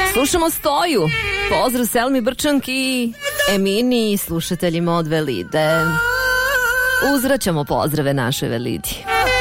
Slušamo Stoju. Pozdrav Selmi Brčanki, Emini i slušateljima od Velide. Uzvraćamo pozdrave našoj Velidi.